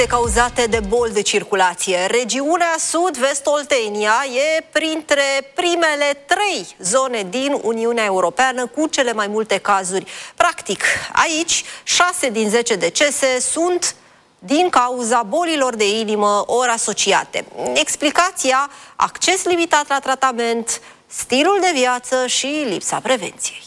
cauzate de boli de circulație. Regiunea Sud-Vest Oltenia e printre primele 3 zone din Uniunea Europeană cu cele mai multe cazuri. Practic, aici 6 din 10 decese sunt din cauza bolilor de inimă ori asociate. Explicația: acces limitat la tratament, stilul de viață și lipsa prevenției.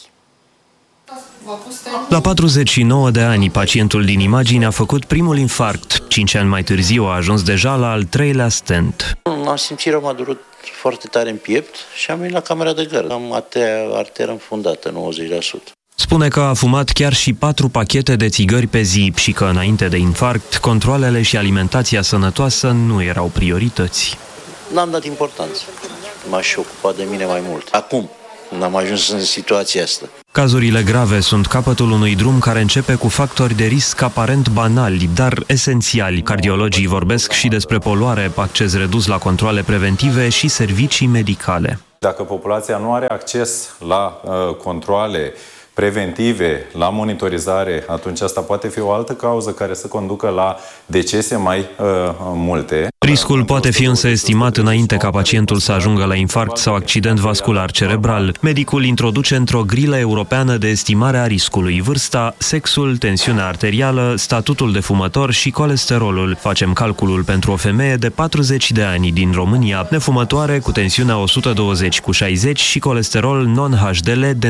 La 49 de ani, pacientul din imagine a făcut primul infarct. 5 ani mai târziu a ajuns deja la al 3-lea stent. Am simțit rău, m-a durut foarte tare în piept și am venit la camera de gardă. Am arteră înfundată, 90%. Spune că a fumat chiar și 4 pachete de țigări pe zi și că înainte de infarct, controalele și alimentația sănătoasă nu erau priorități. N-am dat importanță. M-aș ocupa de mine mai mult. Acum, când am ajuns în situația asta. Cazurile grave sunt capătul unui drum care începe cu factori de risc aparent banali, dar esențiali. Cardiologii vorbesc și despre poluare, acces redus la controale preventive și servicii medicale. Dacă populația nu are acces la controale preventive, la monitorizare, atunci asta poate fi o altă cauză care să conducă la decese mai multe. Riscul poate fi însă estimat înainte ca pacientul să ajungă la infarct sau accident vascular cerebral. Medicul introduce într-o grilă europeană de estimare a riscului vârsta, sexul, tensiunea arterială, statutul de fumător și colesterolul. Facem calculul pentru o femeie de 40 de ani din România, nefumătoare, cu tensiunea 120/60 și colesterol non-HDL de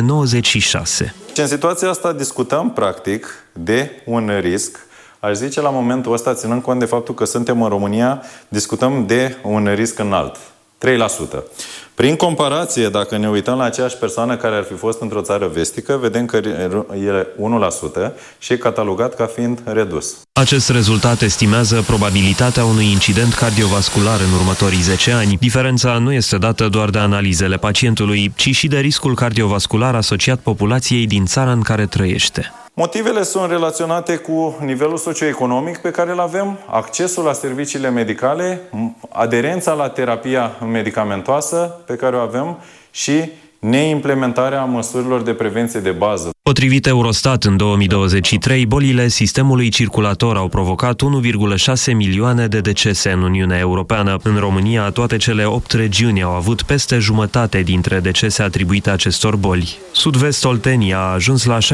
96. Și în situația asta discutăm, practic, de un risc. Aș zice, la momentul ăsta, ținând cont de faptul că suntem în România, discutăm de un risc înalt, 3%. Prin comparație, dacă ne uităm la aceeași persoană care ar fi fost într-o țară vestică, vedem că e 1% și e catalogat ca fiind redus. Acest rezultat estimează probabilitatea unui incident cardiovascular în următorii 10 ani. Diferența nu este dată doar de analizele pacientului, ci și de riscul cardiovascular asociat populației din țara în care trăiește. Motivele sunt relaționate cu nivelul socioeconomic pe care îl avem, accesul la serviciile medicale, aderența la terapia medicamentoasă pe care o avem și neimplementarea măsurilor de prevenție de bază. Potrivit Eurostat, în 2023, bolile sistemului circulator au provocat 1,6 milioane de decese în Uniunea Europeană. În România, toate cele 8 regiuni au avut peste jumătate dintre decese atribuite acestor boli. Sud-Vest Oltenia a ajuns la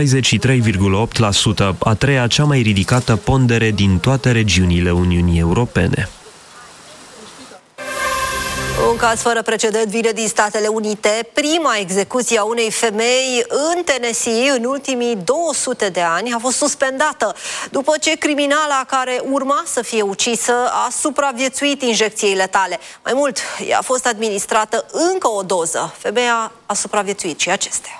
63,8%, a 3-a cea mai ridicată pondere din toate regiunile Uniunii Europene. Un caz fără precedent vine din Statele Unite. Prima execuție a unei femei în Tennessee în ultimii 200 de ani a fost suspendată după ce criminala care urma să fie ucisă a supraviețuit injecției letale. Mai mult, i-a fost administrată încă o doză. Femeia a supraviețuit și acestea.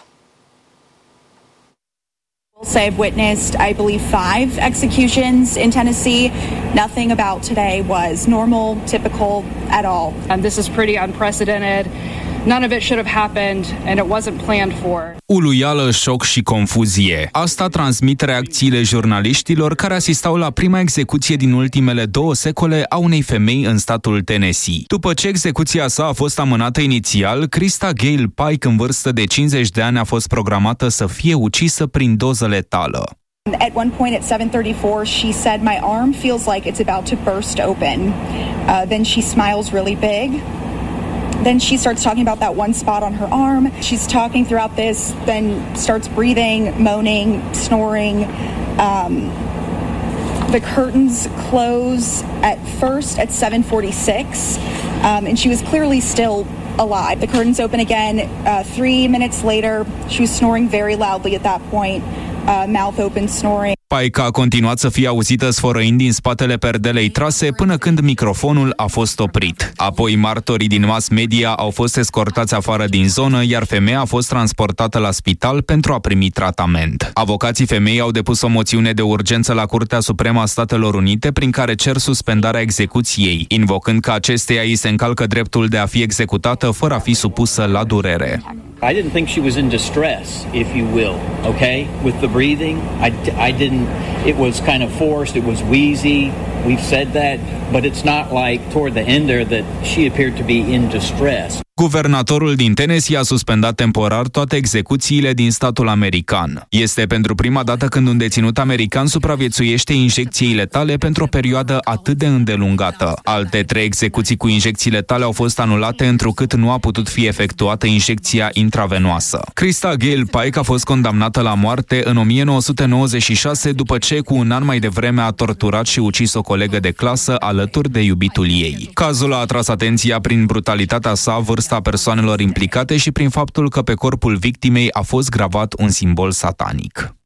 I've witnessed, I believe, 5 executions in Tennessee. Nothing about today was normal, typical at all. And this is pretty unprecedented. None of it should have happened and it wasn't planned for. Uluială, șoc și confuzie. Asta transmit reacțiile jurnaliștilor care asistau la prima execuție din ultimele 2 secole a unei femei în statul Tennessee. După ce execuția sa a fost amânată inițial, Krista Gale Pike, în vârstă de 50 de ani, a fost programată să fie ucisă prin doză letală. At one point at 7:34, she said, "My arm feels like it's about to burst open." Then she smiles really big. Then she starts talking about that one spot on her arm. She's talking throughout this, then starts breathing, moaning, snoring. The curtains close at first at 7:46, and she was clearly still alive. The curtains open again 3 minutes later. She was snoring very loudly at that point. Mouth open, snoring. Pike a continuat să fie auzită sfărăind din spatele perdelei trase până când microfonul a fost oprit. Apoi martorii din mass media au fost escortați afară din zonă, iar femeia a fost transportată la spital pentru a primi tratament. Avocații femeii au depus o moțiune de urgență la Curtea Supremă a Statelor Unite prin care cer suspendarea execuției, invocând că acesteia îi se încalcă dreptul de a fi executată fără a fi supusă la durere. I didn't think she was in distress, if you will, okay? With the breathing, I didn't. It was kind of forced, it was wheezy. We've said that, but it's not like toward the end there that she appeared to be in distress. Guvernatorul din Tennessee a suspendat temporar toate execuțiile din statul american. Este pentru prima dată când un deținut american supraviețuiește injecției letale pentru o perioadă atât de îndelungată. Alte 3 execuții cu injecții letale au fost anulate întrucât nu a putut fi efectuată injecția intravenoasă. Krista Gale Pike a fost condamnată la moarte în 1996 după ce cu un an mai devreme a torturat și ucis o colegă de clasă alături de iubitul ei. Cazul a atras atenția prin brutalitatea sa, vârsta persoanelor implicate și prin faptul că pe corpul victimei a fost gravat un simbol satanic.